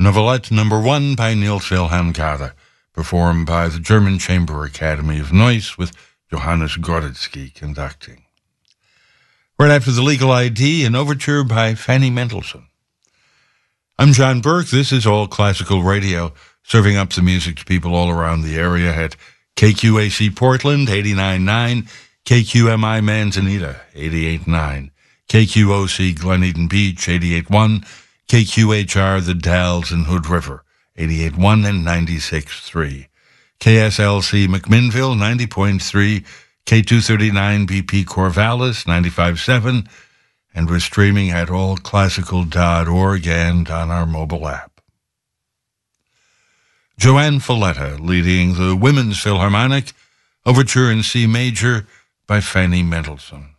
Novelette number 1 by Niels Wilhelm Gade, performed by the German Chamber Academy of Noise with Johannes Goretzky conducting. Right after the Legal ID, an overture by Fanny Mendelssohn. I'm John Burke. This is All Classical Radio, serving up the music to people all around the area at KQAC Portland, 89.9, KQMI Manzanita, 88.9, KQOC Glen Eden Beach, 88.1, KQHR The Dalles and Hood River, 88.1 and 96.3, KSLC McMinnville, 90.3, K239 BP Corvallis, 95.7, and we're streaming at allclassical.org and on our mobile app. Joanne Falletta leading the Women's Philharmonic, Overture in C Major by Fanny Mendelssohn.